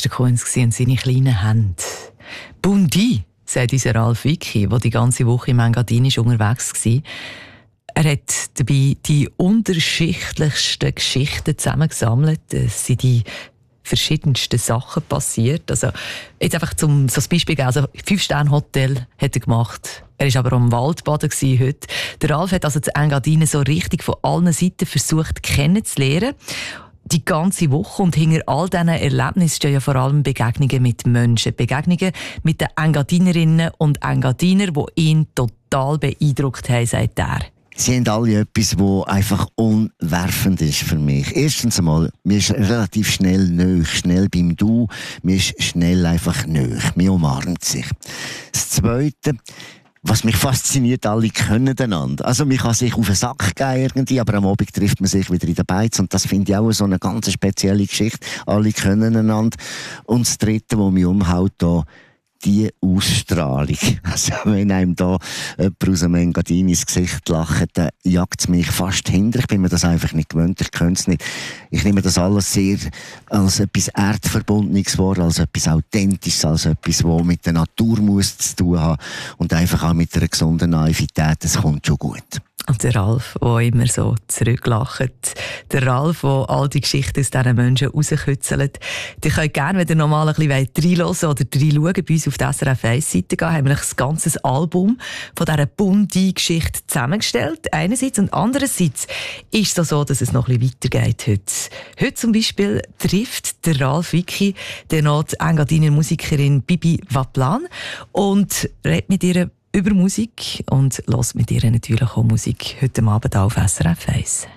Mr. Kunz und seine kleinen Hände. Bundi, sagt unser Ralf Wicki, der die ganze Woche im Engadin unterwegs war. Er hat dabei die unterschiedlichsten Geschichten zusammengesammelt. Es sind die verschiedensten Sachen passiert. Also, jetzt einfach zum so ein Beispiel geben. Also, 5-Sterne-Hotel hat er gemacht. Er war aber am Waldbaden heute. Der Ralf hat also das Engadin so richtig von allen Seiten versucht kennenzulernen. Die ganze Woche. Und hinter all diesen Erlebnissen stehen ja vor allem Begegnungen mit Menschen. Begegnungen mit den Engadinerinnen und Engadiner, die ihn total beeindruckt haben, sagt er. Sie haben alle etwas, das einfach unwerfend ist für mich. Erstens einmal, mir ist relativ schnell nöch, schnell beim Du, mir ist schnell einfach nöch, mir umarmt sich. Das Zweite, was mich fasziniert, alle können einander. Also man kann sich auf den Sack gehen irgendwie, aber am Abend trifft man sich wieder in der Beiz und das finde ich auch so eine ganz spezielle Geschichte. Alle können einander. Und das Dritte, was mich umhaut, da die Ausstrahlung. Also wenn einem da jemand aus dem Engadin ins Gesicht lacht, dann jagt es mich fast hinter. Ich bin mir das einfach nicht gewöhnt, ich könnte es nicht. Ich nehme das alles sehr als etwas Erdverbundenes vor, als etwas Authentisches, als etwas, das mit der Natur muss zu tun haben und einfach auch mit einer gesunden Naivität. Das kommt schon gut. Und der Ralf, der immer so zurücklacht. Der Ralf, der all die Geschichten aus diesen Menschen rauskützelt. Die könnt gerne, wenn ihr nochmal ein bisschen reinhören oder reinschauen, bei uns auf der SRF 1-Seite gehen, haben wir ein ganzes Album von dieser Bundi-Geschichte zusammengestellt. Einerseits und andererseits ist es so, dass es noch ein bisschen weitergeht heute. Heute zum Beispiel trifft der Ralf Wicki dann noch die Engadiner Musikerin Bibi Waplan und redet mit ihr über Musik und hört mit ihr natürlich auch Musik heute Abend auf SRF 1.